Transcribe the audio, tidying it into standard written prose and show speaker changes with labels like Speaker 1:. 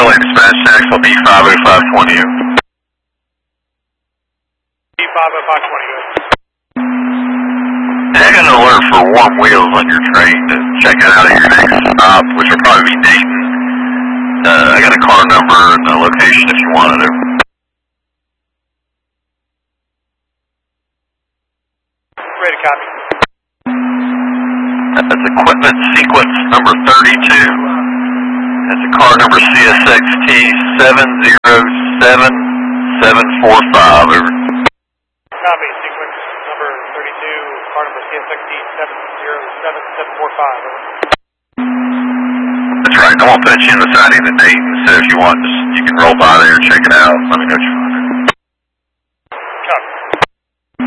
Speaker 1: LA Dispatch, Jacksonville, B50520.
Speaker 2: B50520, good.
Speaker 1: I got an alert for warm wheels on your train to check it out at your next stop, which will probably be Dayton. I got a car number and a location if you wanted it.
Speaker 2: Ready to copy.
Speaker 1: That's equipment sequence number 32. That's a car number CSXT 707745. Over.
Speaker 2: Copy. Sequence number 32, car number CSXT 707745. Over.
Speaker 1: That's right. I won't put you in the siding of the Dayton, so if you want, you can roll by there and check it out. Let me know what you